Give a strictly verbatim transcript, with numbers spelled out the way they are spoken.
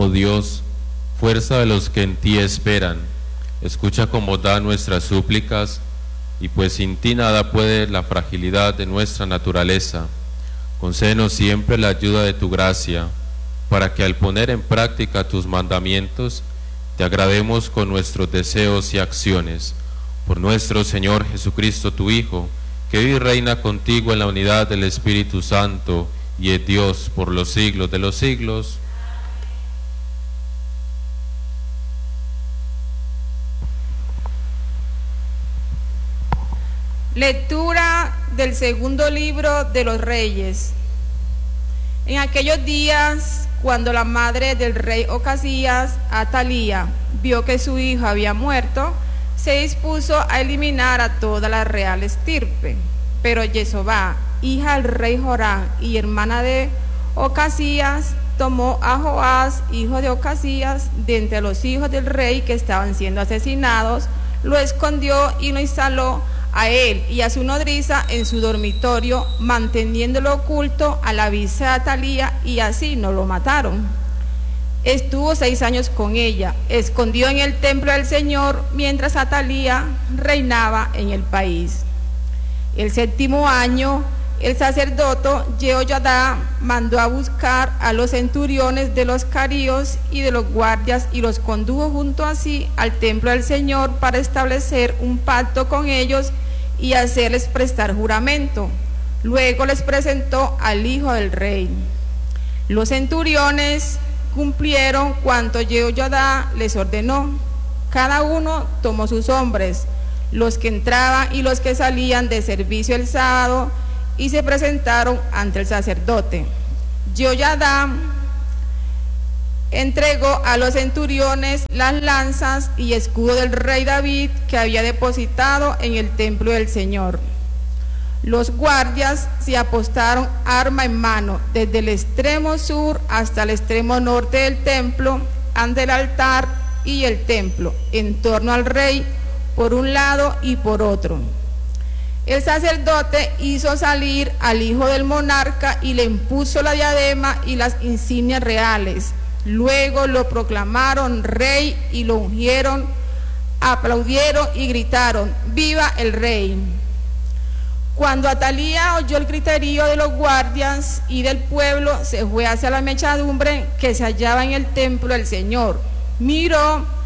Oh Dios, fuerza de los que en ti esperan, escucha con bondad nuestras súplicas, y pues sin ti nada puede la fragilidad de nuestra naturaleza. Concédenos siempre la ayuda de tu gracia, para que al poner en práctica tus mandamientos, te agrademos con nuestros deseos y acciones. Por nuestro Señor Jesucristo, tu Hijo, que vive y reina contigo en la unidad del Espíritu Santo, y es Dios por los siglos de los siglos. Lectura del segundo libro de los Reyes. En aquellos días, cuando la madre del rey Ocasías, Atalía, vio que su hijo había muerto, se dispuso a eliminar a toda la real estirpe. Pero Jezobá, hija del rey Joram y hermana de Ocasías, tomó a Joás, hijo de Ocasías, de entre los hijos del rey que estaban siendo asesinados, lo escondió y lo instaló a él y a su nodriza en su dormitorio, manteniéndolo oculto a la vista de Atalía, y así no lo mataron. Estuvo seis años con ella, escondido en el templo del Señor, mientras Atalía reinaba en el país. El séptimo año, el sacerdote Jehoyadá mandó a buscar a los centuriones de los caríos y de los guardias, y los condujo junto a sí al templo del Señor para establecer un pacto con ellos y hacerles prestar juramento. Luego les presentó al hijo del rey. Los centuriones cumplieron cuanto Jehoyadá les ordenó. Cada uno tomó sus hombres, los que entraban y los que salían de servicio el sábado, y se presentaron ante el sacerdote. Jehoyadá entregó a los centuriones las lanzas y escudo del rey David, que había depositado en el templo del Señor. Los guardias se apostaron arma en mano desde el extremo sur hasta el extremo norte del templo, ante el altar y el templo, en torno al rey, por un lado y por otro. El sacerdote hizo salir al hijo del monarca y le impuso la diadema y las insignias reales. Luego lo proclamaron rey y lo ungieron, aplaudieron y gritaron: ¡Viva el rey! Cuando Atalía oyó el griterío de los guardias y del pueblo, se fue hacia la mechadumbre que se hallaba en el templo del Señor. Miró